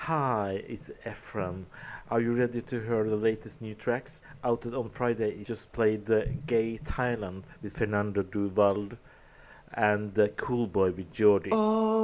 Hi, it's Ephraim. Are you ready to hear the latest new tracks? Out on Friday, it just played Gay Thailand with Fernando Duval and Cool Boy with Jordi.